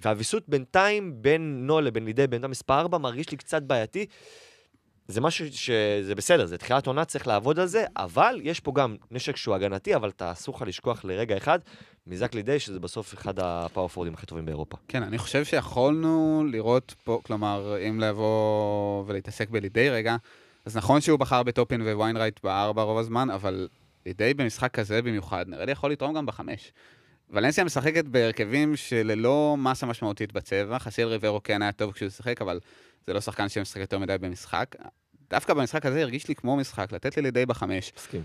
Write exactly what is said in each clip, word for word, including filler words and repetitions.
והוויסות בינתיים בין נול לבין לידי בעמדה מספר ארבע מרגיש לי קצת בעייתי. זה משהו שזה בסדר, זה תחילת עונה, צריך לעבוד על זה, אבל יש פה גם נשק שהוא הגנתי, אבל אתה אסור לך לשכוח לרגע אחד, מזק לידי, שזה בסוף אחד הפאורפורדים הכי טובים באירופה. כן, אני חושב שיכולנו לראות פה, כלומר, אם לבוא ולהתעסק בלידי רגע, אז נכון שהוא בחר בטופין וויינרייט בארבע רוב הזמן, אבל לידי במשחק כזה במיוחד, נראה לי יכול לתרום גם בחמש. ולנסיה משחקת בהרכבים שללא מסה משמעותית בצבע, חסיל ריברו כן היה טוב כשהוא שחק, אבל זה לא שחקן שמשחק יותר מדי במשחק. דווקא במשחק הזה הרגיש לי כמו משחק, לתת לי לידי בחמש. מסכים.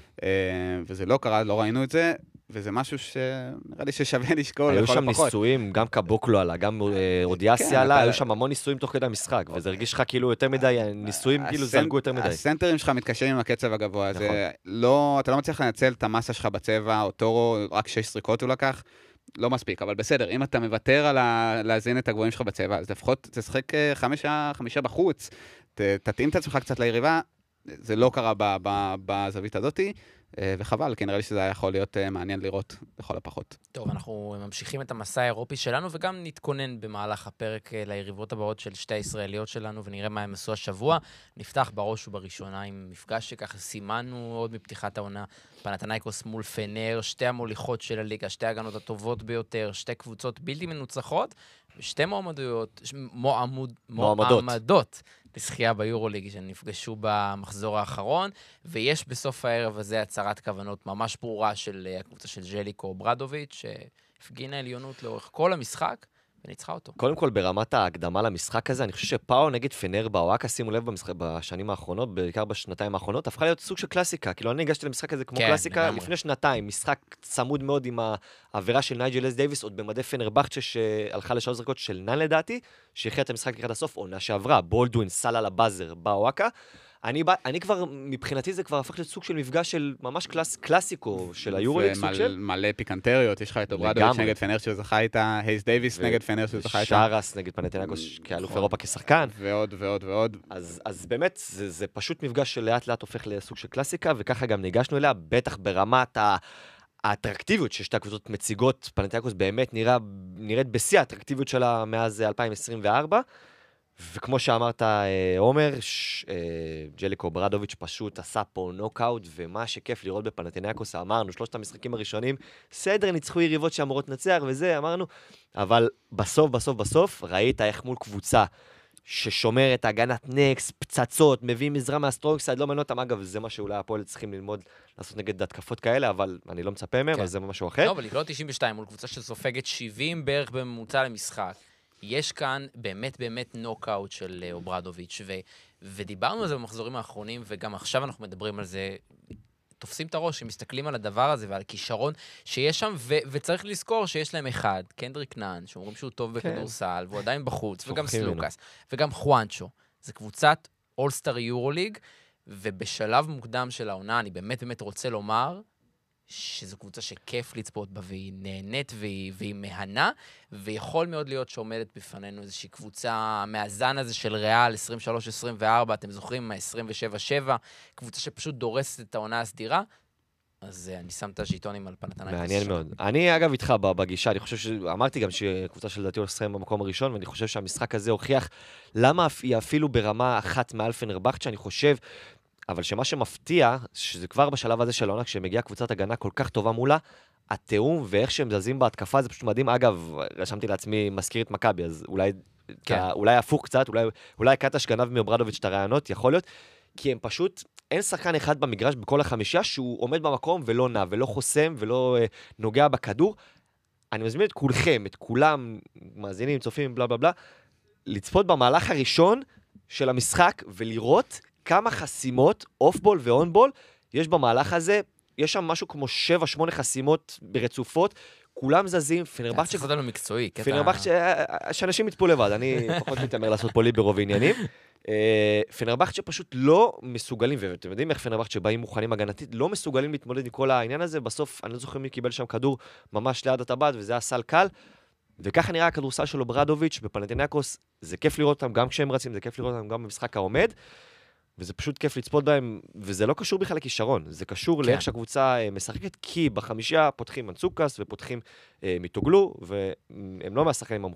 וזה לא קרה, לא ראינו את זה, וזה משהו שנראה לי ששווה לשקול היו לכל שם הפחות. ניסויים, גם קבוקלו עלה, גם אודיאסי עלה, היו שם המון ניסויים תוך כדי המשחק, וזה הרגיש לך כאילו יותר מדי, ניסויים כאילו זלגו יותר מדי. הסנטרים שלך מתקשרים עם הקצב הגבוה, זה לא, אתה לא מצליח לנצל את המסה שלך בצבע, או טורו, רק שש סריקות הוא לקח, לא מספיק, אבל בסדר, אם אתה מוותר על להזין את הגבוהים שלך בצבע, אז לפחות תשחק חמישה, חמישה בחוץ, תתאים את עצמך קצת ליריבה, זה לא קרה בזווית הזאת, וחבל, כי נראה לי שזה היה יכול להיות מעניין לראות לכל הפחות. טוב, אנחנו ממשיכים את המסע האירופי שלנו, וגם נתכונן במהלך הפרק ליריבות הבאות של שתי הישראליות שלנו, ונראה מה הם עשו השבוע. נפתח בראש ובראשונה עם מפגש שככה סימנו עוד מפתיחת העונה, פנתנייקוס מול פנר, שתי המוליכות של הליגה, שתי הגנות הטובות ביותר, שתי קבוצות בלתי מנוצחות, ושתי מועמדויות, מועמוד, מועמדות. מועמדות לזכייה ביורוליג שנפגשו במחזור האחרון, ויש בסוף הערב הזה הצהרת כוונות ממש ברורה של הקבוצה של ז'ליקו ברדוביץ', שהפגינה עליונות לאורך כל המשחק, וניצחה אותו. קודם כל, ברמת ההקדמה למשחק הזה, אני חושב שפאו נגד פנר באוואקה, שימו לב במשחק, בשנים האחרונות, בעיקר בשנתיים האחרונות, הפכה להיות סוג של קלאסיקה. כאילו, אני הגשתי למשחק הזה כמו כן, קלאסיקה לגמרי. לפני שנתיים, משחק צמוד מאוד עם העבירה של נייג'ל אס דייביס, עוד במדי פנר בכצ'ה שהלכה לשלוש זריקות של נן לדעתי, שהכריע את המשחק לקראת הסוף, עונה שעברה, בולדווין, סל על הבאזר, באוואקה. אני, אני כבר, מבחינתי זה כבר הפך לסוג של מפגש של ממש קלאס, קלאסיקו של היורוליג, סוג של... ומלא פיקנטריות, יש לך את אוברדוביץ' נגד פנר שהוא זכה איתה, הייס דייביס נגד פנר שהוא זכה איתה. שרס נגד פנתנייקוס כאלוף אירופה כשחקן. ועוד ועוד ועוד. אז, אז באמת, זה, זה פשוט מפגש שלאט לאט הופך לסוג של קלאסיקה, וככה גם ניגשנו אליה, בטח ברמת ה... האטרקטיביות ששתי הקבוצות מציגות, פנתנייקוס באמת נראה, נראית בשיא האטרקטיביות שלה מאז אלפיים עשרים וארבע, וכמו שאמרת, עומר, ג'ליקו ברדוביץ' פשוט עשה פה נוקאוט, ומה שכיף לראות בפנתנייקוס, אמרנו, שלושת המשחקים הראשונים, סדר, ניצחו יריבות שאמורות לנצח, וזה, אמרנו, אבל בסוף, בסוף, בסוף, ראית איך מול קבוצה ששומרת הגנת נקס, פצצות, מביא מזרע מהסטרוקסייד, לא מעניין אותם, אגב, זה מה שאולי הפועל צריכים ללמוד לעשות נגד התקפות כאלה, אבל אני לא מצפה מהם, אז זה משהו אחר. לא, אבל לקלוט תשעים ושתיים מול קבוצה שסופגת שבעים בערך בממוצע למשחק. יש כאן באמת באמת נוקאוט של אוברדוביץ', ו- ודיברנו על זה במחזורים האחרונים, וגם עכשיו אנחנו מדברים על זה, תופסים את הראש, שמסתכלים על הדבר הזה ועל כישרון שיש שם, ו- וצריך לזכור שיש להם אחד, קנדריק נאן, שאומרים שהוא טוב בכדורסל, והוא עדיין בחוץ, וגם סלוקס, וגם חואנצ'ו. זה קבוצת אולסטאר יורוליג, ובשלב מוקדם של העונה, אני באמת באמת רוצה לומר, שזו קבוצה שכיף לצפות בה, והיא נהנית והיא, והיא מהנה, ויכול מאוד להיות שעומדת בפנינו איזושהי קבוצה מהזן הזה של ריאל עשרים ושלוש עשרים וארבע, אתם זוכרים, עשרים ושבע שבע, קבוצה שפשוט דורסת את העונה הסדירה, אז אני שם את הז'יטונים על פנתנייקוס. מעניין מאוד. אני אגב איתך בגישה, אני חושב שאמרתי גם שקבוצה של דעתי הולכת במקום הראשון, ואני חושב שהמשחק הזה הוכיח למה היא אפילו ברמה אחת מעל פנרבכצ'ה, שאני חושב, אבל שמה שמפתיע, שזה כבר בשלב הזה של העונה, כשמגיעה קבוצת הגנה כל כך טובה מולה, התיאום ואיך שהם זזים בהתקפה, זה פשוט מדהים. אגב, רשמתי לעצמי מזכיר את מכבי, אז אולי, כן. אולי הפוך קצת, אולי, אולי קטש גנב מאוברדוביץ' את הרעיונות, יכול להיות, כי הם פשוט, אין שחקן אחד במגרש בכל החמישייה, שהוא עומד במקום ולא נע, ולא חוסם, ולא אה, נוגע בכדור. אני מזמין את כולכם, את כולם, מאזינים, צופים, בלה בלה בלה, לצפות במהלך הראשון של המשחק, ולראות כמה חסימות, אוף-בול ואון-בול, יש במהלך הזה, יש שם משהו כמו שבע, שמונה חסימות ברצופות, כולם זזים, פנרבכצ'ה... צריך אותנו מקצועי. פנרבכצ'ה, שאנשים יתפו לבד, אני פחות מתאמר לעשות פה ליברו ועניינים. פנרבכצ'ה פשוט לא מסוגלים, ואתם יודעים איך פנרבכצ'ה באים מוכנים הגנתית, לא מסוגלים להתמודד עם כל העניין הזה, בסוף אני לא זוכר מי קיבל שם כדור ממש ליד הטבעת, וזה היה סל קל, וככה נראה הכדורסל של אוברדוביץ' בפנתנייקוס, זה כיף לראות אותם גם כשהם רצים, זה כיף לראות אותם גם במשחק העומד, וזה פשוט כיף לצפות בהם, וזה לא קשור בכלל לכישרון, זה קשור כן. לאיך שהקבוצה משחקת, כי בחמישייה פותחים מנצוקס ופותחים אה, מיטוגלו, והם לא מהשחקנים